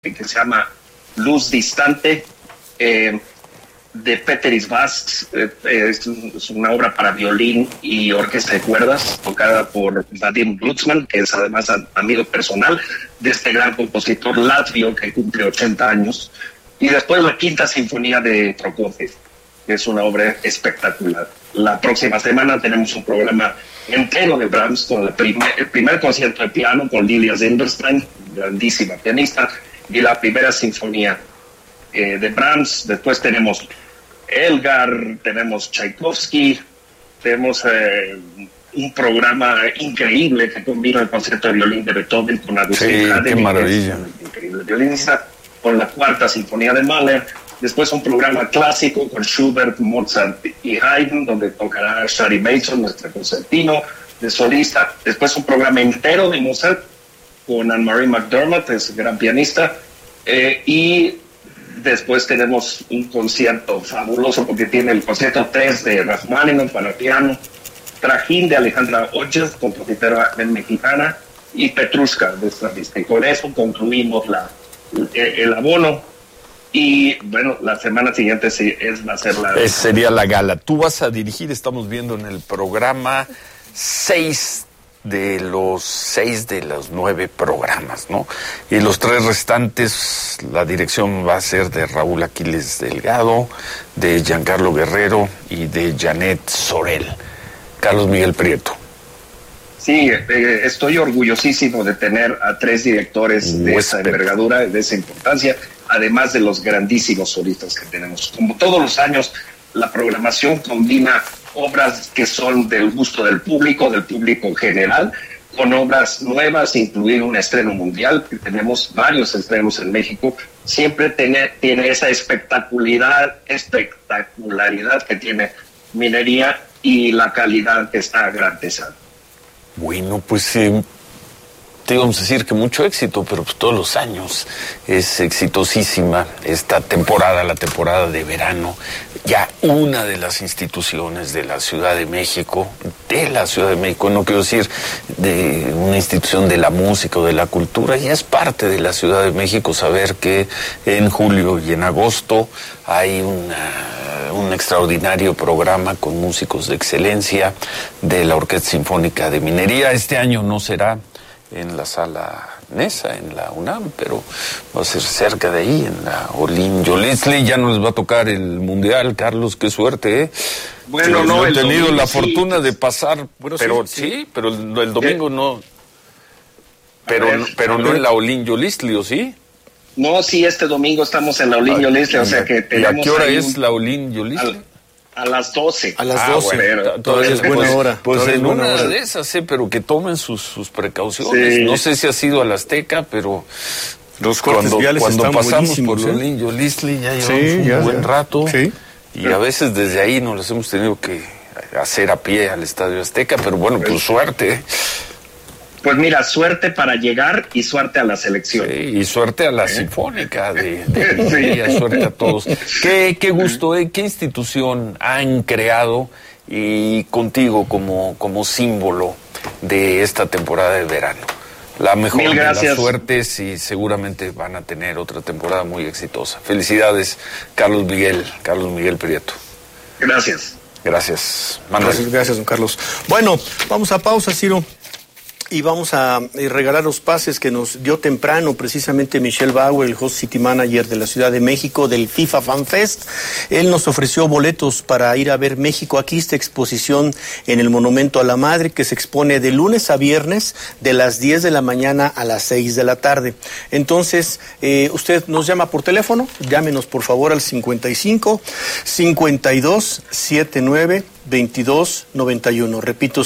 que se llama Luz Distante, de Peteris Vasks. Es una obra para violín y orquesta de cuerdas, tocada por Vadim Glucksmann, que es además amigo personal de este gran compositor latvio que cumple 80 años. Y después la Quinta Sinfonía de Prokofiev, que es una obra espectacular. La próxima semana tenemos un programa entero de Brahms con el primer concierto de piano con Lilia Zilberstein, grandísima pianista, y la primera sinfonía de Brahms. Después tenemos Elgar, tenemos Tchaikovsky, tenemos un programa increíble que combina el concierto de violín de Beethoven con Agustín Haden, qué maravilla, increíble violinista, con la Cuarta Sinfonía de Mahler. Después un programa clásico con Schubert, Mozart y Haydn, donde tocará Shari Mason, nuestro concertino de solista. Después un programa entero de Mozart con Anne-Marie McDermott, es gran pianista. Y después tenemos un concierto fabuloso porque tiene el concierto 3 de Rachmaninoff para piano, Trajín de Alejandra Hodges, compositora mexicana, y Petrushka de Stravinsky. Con eso concluimos el abono. Y bueno, la semana siguiente va a ser sería la gala. Tú vas a dirigir, estamos viendo en el programa 6 de los 9 programas, ¿no? Y los 3 restantes, la dirección va a ser de Raúl Aquiles Delgado, de Giancarlo Guerrero y de Janet Sorel. Carlos Miguel Prieto. Sí, estoy orgullosísimo de tener a 3 directores de esa envergadura, de esa importancia, además de los grandísimos solistas que tenemos. Como todos los años, la programación combina obras que son del gusto del público general, con obras nuevas, incluido un estreno mundial, que tenemos varios estrenos en México. Siempre tiene esa espectacularidad que tiene Minería y la calidad que está garantizada. Bueno, pues te íbamos a decir que mucho éxito, pero pues todos los años es exitosísima esta temporada, la temporada de verano. Ya una de las instituciones de la Ciudad de México, no quiero decir de una institución de la música o de la cultura, ya es parte de la Ciudad de México saber que en julio y en agosto hay un extraordinario programa con músicos de excelencia de la Orquesta Sinfónica de Minería. Este año no será en la Sala Nesa, en la UNAM, pero va a ser cerca de ahí, en la Olin Yolistli. Ya no les va a tocar el Mundial, Carlos, qué suerte, ¿eh? Bueno, no he tenido domingo, la fortuna de pasar, bueno, pero pero el domingo no. Pero no en la Olin Yolistli, ¿o sí? No, sí, este domingo estamos en la Olin Yolistli, o sea que tenemos. ¿Y a qué hora es la Olin Yolistli? A las 12. A las 12. Bueno, todavía es buena hora. Pues en una de esas, pero que tomen sus precauciones. Sí. No sé si ha sido al Azteca, pero los cortes viales cuando están pasamos por Olin Yolistli ya llevamos un buen rato. Sí. Y a veces desde ahí nos las hemos tenido que hacer a pie al Estadio Azteca, pero bueno, pues suerte. Pues mira, suerte para llegar y suerte a la selección. Sí, y suerte a la Sinfónica sí. Suerte a todos. Qué gusto, ¿qué institución han creado y contigo como símbolo de esta temporada de verano? La mejor de las suertes y seguramente van a tener otra temporada muy exitosa. Felicidades, Carlos Miguel Prieto. Gracias. Gracias, Manuel. Gracias, don Carlos. Bueno, vamos a pausa, Ciro. Y vamos a regalar los pases que nos dio temprano precisamente Michel Bauer, el host city manager de la Ciudad de México del FIFA Fan Fest. Él nos ofreció boletos para ir a ver México. Aquí esta exposición en el Monumento a la Madre que se expone de lunes a viernes de las 10 de la mañana a las 6 de la tarde. Entonces, usted nos llama por teléfono, llámenos por favor al 55 52 79 22 91. Repito,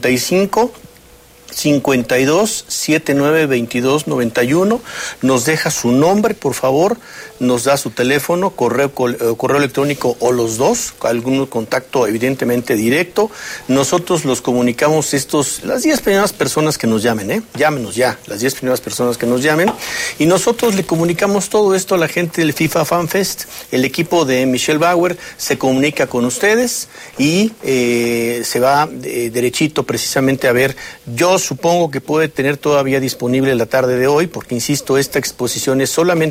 52 79 22 91, nos deja su nombre, por favor, nos da su teléfono, correo electrónico o los dos, algún contacto evidentemente directo. Nosotros los comunicamos las 10 primeras personas que nos llamen, llámenos ya, las 10 primeras personas que nos llamen, y nosotros le comunicamos todo esto a la gente del FIFA Fan Fest. El equipo de Michel Bauer se comunica con ustedes y se va derechito precisamente a ver Yo supongo que puede tener todavía disponible la tarde de hoy, porque insisto, esta exposición es solamente